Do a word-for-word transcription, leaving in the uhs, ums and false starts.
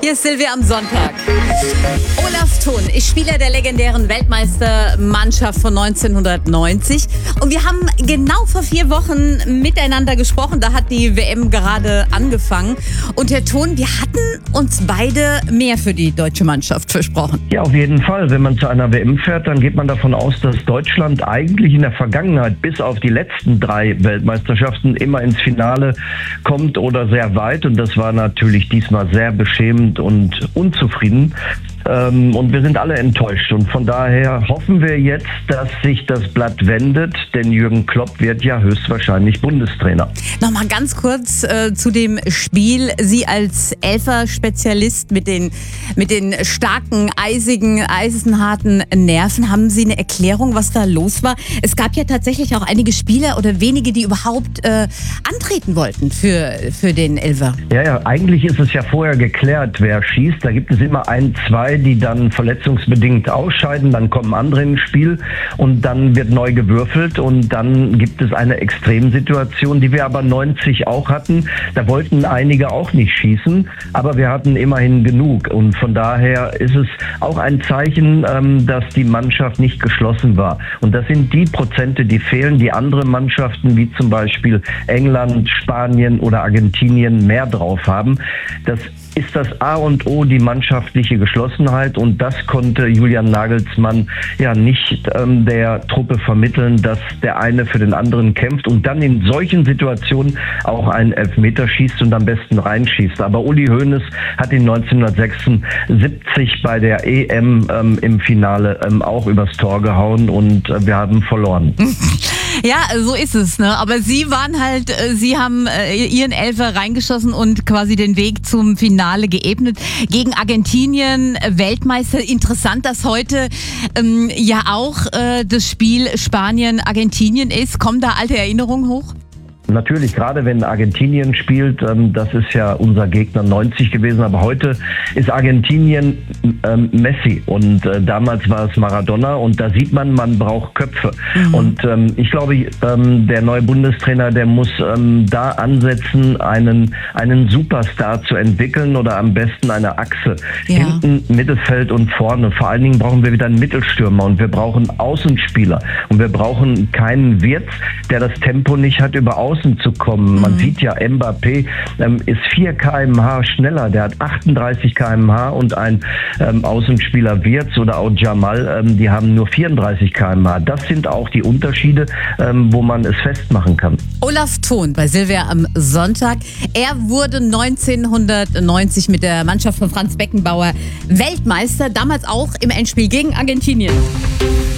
Hier ist Silvia am Sonntag. Olaf Thon ist Spieler der legendären Weltmeistermannschaft von neunzehnhundertneunzig. Und wir haben genau vor vier Wochen miteinander gesprochen. Da hat die W M gerade angefangen. Und Herr Thon, wir hatten uns beide mehr für die deutsche Mannschaft versprochen. Ja, auf jeden Fall. Wenn man zu einer W M fährt, dann geht man davon aus, dass Deutschland eigentlich in der Vergangenheit bis auf die letzten drei Weltmeisterschaften immer ins Finale kommt oder sehr weit. Und das war natürlich diesmal sehr beschämend und unzufrieden. Ähm, und wir sind alle enttäuscht. Und von daher hoffen wir jetzt, dass sich das Blatt wendet, denn Jürgen Klopp wird ja höchstwahrscheinlich Bundestrainer. Nochmal ganz kurz äh, zu dem Spiel. Sie als Elfer-Spezialist mit den, mit den starken, eisigen, eisenharten Nerven, haben Sie eine Erklärung, was da los war? Es gab ja tatsächlich auch einige Spieler oder wenige, die überhaupt äh, antreten wollten für, für den Elfer. Ja, ja, eigentlich ist es ja vorher geklärt, wer schießt. Da gibt es immer ein, zwei, die dann verletzungsbedingt ausscheiden, dann kommen andere ins Spiel und dann wird neu gewürfelt und dann gibt es eine Extremsituation, die wir aber neunzig auch hatten. Da wollten einige auch nicht schießen, aber wir hatten immerhin genug und von daher ist es auch ein Zeichen, dass die Mannschaft nicht geschlossen war. Und das sind die Prozente, die fehlen, die andere Mannschaften wie zum Beispiel England, Spanien oder Argentinien mehr drauf haben. Das ist das A und O, die mannschaftliche Geschlossenheit, und das konnte Julian Nagelsmann ja nicht ähm, der Truppe vermitteln, dass der eine für den anderen kämpft und dann in solchen Situationen auch einen Elfmeter schießt und am besten reinschießt. Aber Uli Hoeneß hat ihn neunzehnhundertsechsundsiebzig bei der E M ähm, im Finale ähm, auch übers Tor gehauen und äh, wir haben verloren. Ja, so ist es, ne? Aber Sie waren halt, äh, Sie haben äh, Ihren Elfer reingeschossen und quasi den Weg zum Finale geebnet. Gegen Argentinien, äh, Weltmeister. Interessant, dass heute ähm, ja auch äh, das Spiel Spanien-Argentinien ist. Kommen da alte Erinnerungen hoch? Natürlich, gerade wenn Argentinien spielt, ähm, das ist ja unser Gegner neunzig gewesen, aber heute ist Argentinien ähm, Messi und äh, damals war es Maradona und da sieht man, man braucht Köpfe. Mhm. Und ähm, ich glaube, ähm, der neue Bundestrainer, der muss ähm, da ansetzen, einen, einen Superstar zu entwickeln oder am besten eine Achse. Ja. Hinten, Mittelfeld und vorne. Vor allen Dingen brauchen wir wieder einen Mittelstürmer und wir brauchen Außenspieler und wir brauchen keinen Wirtz, der das Tempo nicht hat, über Außen zu kommen. Man mhm. sieht ja, Mbappé ähm, ist vier Kilometer pro Stunde schneller, der hat achtunddreißig Kilometer pro Stunde und ein ähm, Außenspieler Wirtz oder auch Jamal, ähm, die haben nur vierunddreißig Kilometer pro Stunde. Das sind auch die Unterschiede, ähm, wo man es festmachen kann. Olaf Thon bei Silvia am Sonntag. Er wurde neunzehnhundertneunzig mit der Mannschaft von Franz Beckenbauer Weltmeister, damals auch im Endspiel gegen Argentinien.